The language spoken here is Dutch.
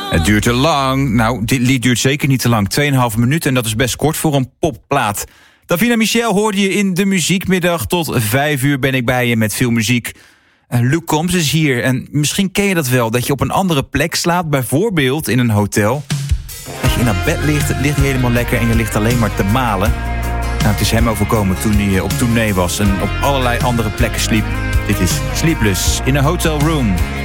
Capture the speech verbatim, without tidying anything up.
Het duurt te lang. Nou, dit lied duurt zeker niet te lang. tweeënhalf minuten en dat is best kort voor een popplaat. Davina Michel hoorde je in de muziekmiddag. Tot vijf uur ben ik bij je met veel muziek. Uh, Luc Combs is hier en misschien ken je dat wel. Dat je op een andere plek slaapt, bijvoorbeeld in een hotel. Dat je in dat bed ligt, het ligt helemaal lekker en je ligt alleen maar te malen. Nou, het is hem overkomen toen hij op tournee was en op allerlei andere plekken sliep. Dit is Sleepless in a Hotel Room.